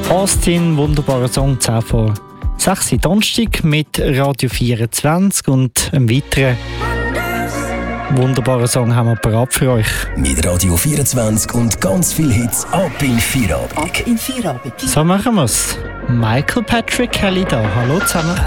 Austin, wunderbarer Song, 10 vor 6 Uhr Donnerstag mit Radio 24 und einem weiteren wunderbaren Song haben wir parat für euch. Mit Radio 24 und ganz viel Hits ab in Feierabend. So machen wir es. Michael Patrick Kelly da. Hallo zusammen.